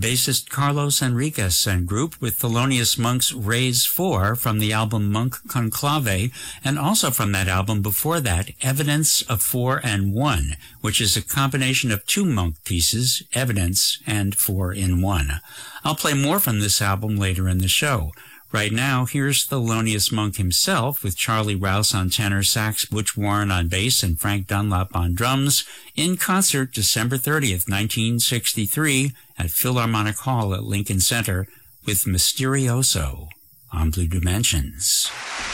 bassist Carlos Enriquez and group with Thelonious Monk's Raise 4 from the album Monk Conclave, and also from that album before that, Evidence of 4 and 1, which is a combination of two Monk pieces, Evidence and 4 in 1. I'll play more from this album later in the show. Right now, here's Thelonious Monk himself with Charlie Rouse on tenor sax, Butch Warren on bass, and Frank Dunlop on drums, in concert December 30th, 1963, at Philharmonic Hall at Lincoln Center with Mysterioso on Blue Dimensions.